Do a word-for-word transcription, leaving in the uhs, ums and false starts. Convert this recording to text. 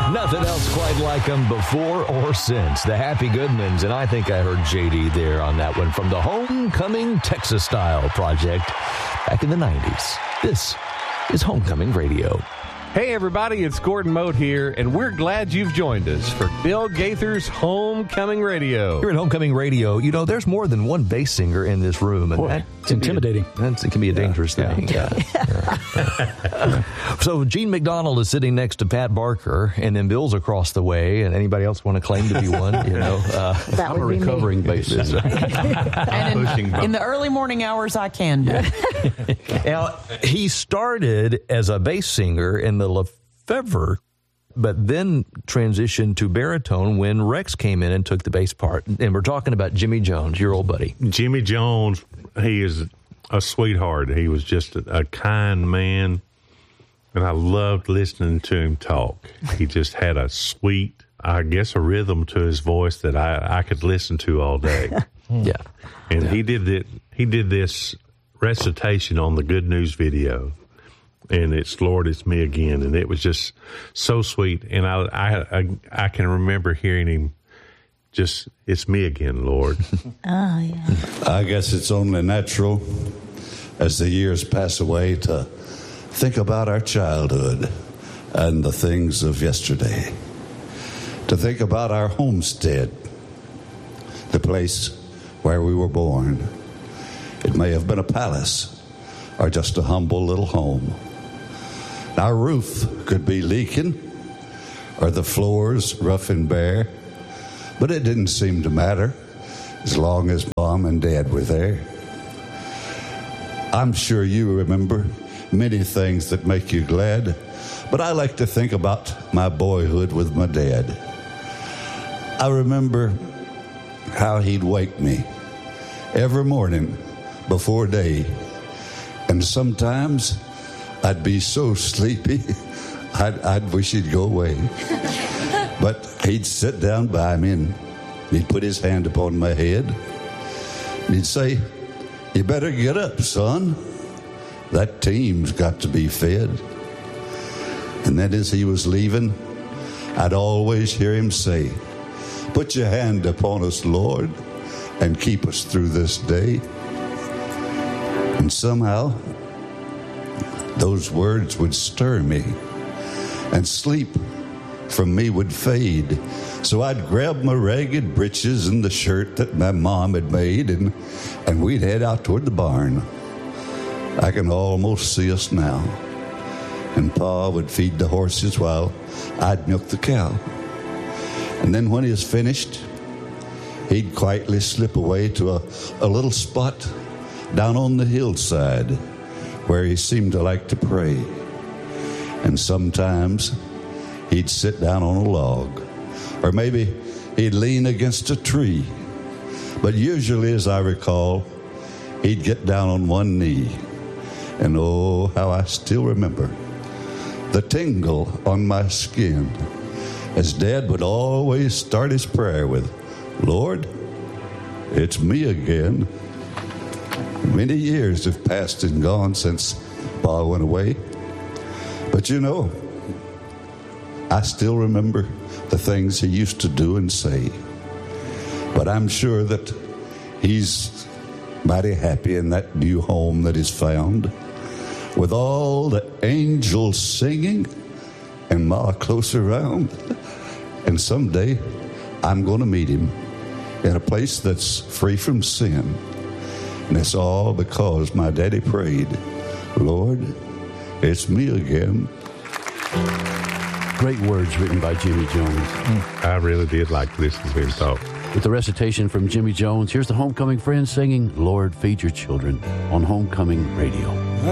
Nothing else quite like them before or since. The Happy Goodmans, and I think I heard J D there on that one from the Homecoming Texas Style project back in the nineties. This is Homecoming Radio. Hey everybody, it's Gordon Mote here, and we're glad you've joined us for Bill Gaither's Homecoming Radio. Here at Homecoming Radio, you know, there's more than one bass singer in this room. And Boy, that it's intimidating. A, that's, it can be a dangerous yeah, thing. Yeah. Yeah. So Gene McDonald is sitting next to Pat Barker, and then Bill's across the way, and anybody else want to claim to be one? You know, uh, That I'm a would be recovering me. bassist. And in, in the early morning hours, I can do. Now, he started as a bass singer in the Lefevre, but then transitioned to baritone when Rex came in and took the bass part. And we're talking about Jimmy Jones, your old buddy. Jimmy Jones, he is a sweetheart. He was just a, a kind man, and I loved listening to him talk. He just had a sweet, I guess, a rhythm to his voice that I, I could listen to all day. Yeah. And yeah. he did it. He did this recitation on the Good News video, and it's "Lord, It's Me Again," and it was just so sweet. And I, I, I, I can remember hearing him just, "It's me again, Lord." Oh, yeah. I guess it's only natural as the years pass away to think about our childhood and the things of yesterday, to think about our homestead, the place where we were born. It may have been a palace or just a humble little home. Our roof could be leaking or the floors rough and bare, but it didn't seem to matter as long as Mom and Dad were there. I'm sure you remember many things that make you glad, but I like to think about my boyhood with my dad. I remember how he'd wake me every morning before day, and sometimes I'd be so sleepy I'd, I'd wish he'd go away. But he'd sit down by me and he'd put his hand upon my head and he'd say, "You better get up, son. That team's got to be fed." And then as he was leaving, I'd always hear him say, "Put your hand upon us, Lord, and keep us through this day." And somehow, those words would stir me, and sleep from me would fade. So I'd grab my ragged breeches and the shirt that my mom had made, and, and we'd head out toward the barn. I can almost see us now. And Pa would feed the horses while I'd milk the cow. And then when he was finished, he'd quietly slip away to a, a little spot down on the hillside where he seemed to like to pray. And sometimes he'd sit down on a log, or maybe he'd lean against a tree. But usually, as I recall, he'd get down on one knee. And oh, how I still remember the tingle on my skin as Dad would always start his prayer with, "Lord, it's me again." Many years have passed and gone since Pa went away. But you know, I still remember the things he used to do and say. But I'm sure that he's mighty happy in that new home that he's found, with all the angels singing and Ma close around. And someday I'm going to meet him in a place that's free from sin. And it's all because my daddy prayed, "Lord, it's me again." Great words written by Jimmy Jones. I really did like to listen to him talk. With the recitation from Jimmy Jones, here's the Homecoming Friends singing "Lord, Feed Your Children" on Homecoming Radio.